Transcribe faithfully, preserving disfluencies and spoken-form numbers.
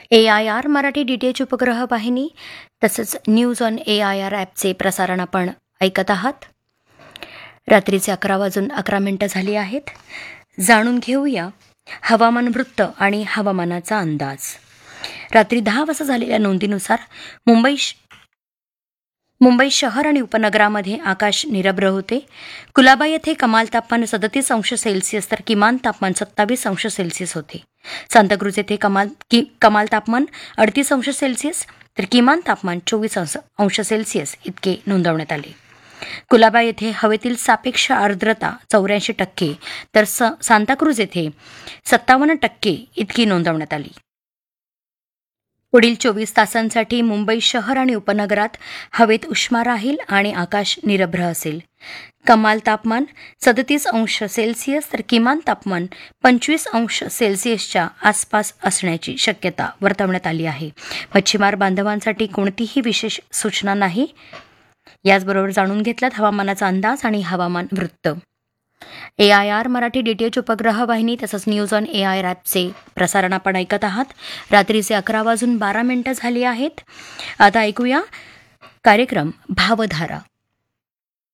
A I R Marathi D T H उपग्रह वाहिनी तसंच news on A I R ॲपचे प्रसारण आपण ऐकत आहात. रात्रीचे अकरा वाजून अकरा मिनटं झाली आहेत. जाणून घेऊया हवामान वृत्त आणि हवामानाचा अंदाज. रात्री दहा वाजता झालेल्या नोंदीनुसार मुंबई मुंबई शहर आणि उपनगरामध्ये आकाश निरभ्र होते. कुलाबा येथे कमाल तापमान सदतीस अंश सेल्सिअस तर किमान तापमान सत्तावीस अंश सेल्सिअस होते. सांताक्रूज येथे कमाल कि कमाल तापमान अडतीस अंश सेल्सिअस तर किमान तापमान चोवीस अंश अंश सेल्सिअस इतके नोंदवण्यात आले. कुलाबा येथे हवेतील सापेक्ष आर्द्रता चौऱ्याऐंशी टक्के तर स सांताक्रूज येथे सत्तावन्न टक्के इतकी नोंदवण्यात आली. पुढील चोवीस तासांसाठी मुंबई शहर आणि उपनगरात हवेत उष्मा राहील आणि आकाश निरभ्र असेल. कमाल तापमान सदतीस अंश सेल्सिअस तर किमान तापमान पंचवीस अंश सेल्सिअसच्या आसपास असण्याची शक्यता वर्तवण्यात आली आहे. मच्छीमार बांधवांसाठी कोणतीही विशेष सूचना नाही. याचबरोबर जाणून घेतलात हवामानाचा अंदाज आणि हवामान वृत्त. ए I R Marathi D T H उपग्रह वाहिनी तसंच news on A I R ॲपचे प्रसारण आपण ऐकत आहात. रात्रीचे अकरा वाजून बारा मिनटं झाली आहेत. आता ऐकूया कार्यक्रम भावधारा.